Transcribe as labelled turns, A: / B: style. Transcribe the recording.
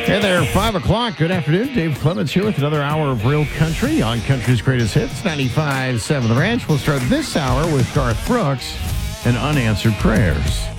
A: Hey there, 5 o'clock. Good afternoon. Dave Clements here with another hour of Real Country on Country's Greatest Hits, 95.7 The Ranch. We'll start this hour with Garth Brooks and Unanswered Prayers.